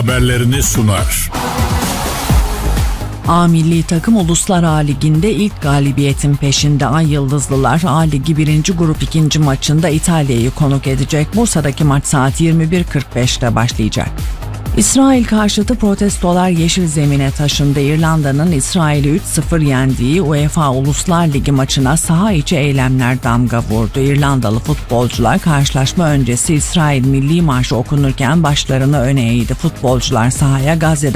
haberlerini sunar. A milli takım Uluslar A Ligi'nde ilk galibiyetin peşinde. Ay Yıldızlılar A Ligi 1. grup 2. maçında İtalya'yı konuk edecek. Bursa'daki maç saat 21.45'te başlayacak. İsrail karşıtı protestolar yeşil zemine taşındı. İrlanda'nın İsrail'i 3-0 yendiği UEFA Uluslar Ligi maçına saha içi eylemler damga vurdu. İrlandalı futbolcular karşılaşma öncesi İsrail milli marşı okunurken başlarını öne eğdi. Futbolcular sahaya Gazze'de